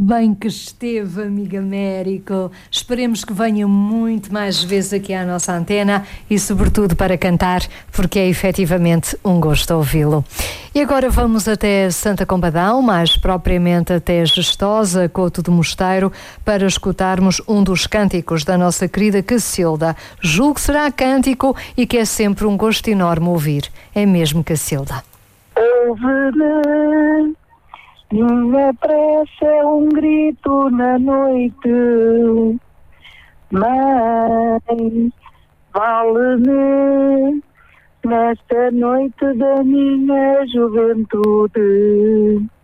bem que esteve, amiga Américo. Esperemos que venha muito mais vezes aqui à nossa antena e, sobretudo, para cantar, porque é efetivamente um gosto ouvi-lo. E agora vamos até Santa Combadão, mais propriamente até Gestosa, Couto do Mosteiro, para escutarmos um dos cânticos da nossa querida Cacilda. Julgo que será cântico e que é sempre um gosto enorme ouvir. É mesmo, Cacilda. Ouve-me, minha prece é um grito na noite. Mãe, vale-me nesta noite da minha juventude.